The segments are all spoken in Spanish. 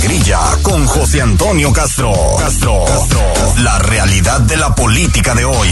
Grilla con José Antonio Castro. La realidad de la política de hoy.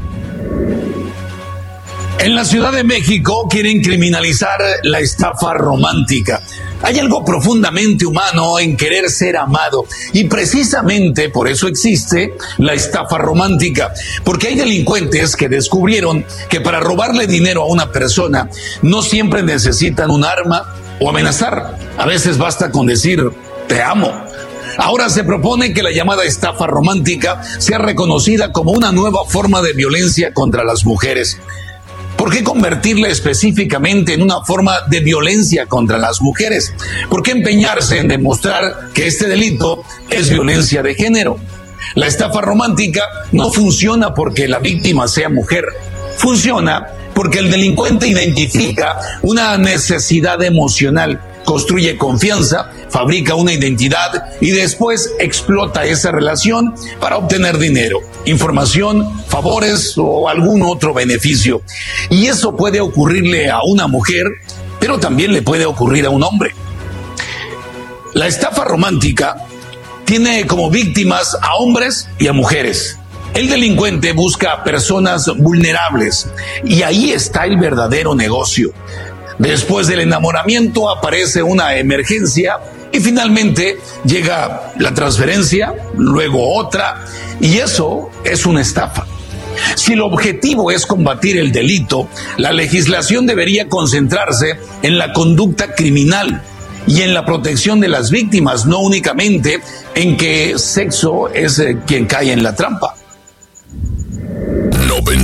En la Ciudad de México quieren criminalizar la estafa romántica. Hay algo profundamente humano en querer ser amado y precisamente por eso existe la estafa romántica, porque hay delincuentes que descubrieron que para robarle dinero a una persona no siempre necesitan un arma o amenazar. A veces basta con decir te amo. Ahora se propone que la llamada estafa romántica sea reconocida como una nueva forma de violencia contra las mujeres. ¿Por qué convertirla específicamente en una forma de violencia contra las mujeres? ¿Por qué empeñarse en demostrar que este delito es violencia de género? La estafa romántica no funciona porque la víctima sea mujer. Funciona porque el delincuente identifica una necesidad emocional, construye confianza, fabrica una identidad y después explota esa relación para obtener dinero, información, favores o algún otro beneficio. Y eso puede ocurrirle a una mujer, pero también le puede ocurrir a un hombre. La estafa romántica tiene como víctimas a hombres y a mujeres. El delincuente busca a personas vulnerables y ahí está el verdadero negocio. Después del enamoramiento aparece una emergencia y finalmente llega la transferencia, luego otra, y eso es una estafa. Si el objetivo es combatir el delito, la legislación debería concentrarse en la conducta criminal y en la protección de las víctimas, no únicamente en que sexo es quien cae en la trampa.